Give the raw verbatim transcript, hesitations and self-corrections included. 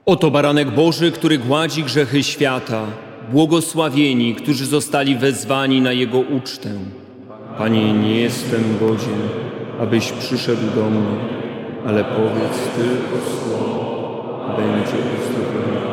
Oto baranek Boży, który gładzi grzechy świata. Błogosławieni, którzy zostali wezwani na Jego ucztę. Panie, nie jestem godzien, abyś przyszedł do mnie, ale powiedz tylko słowo, będzie uzdrowiony.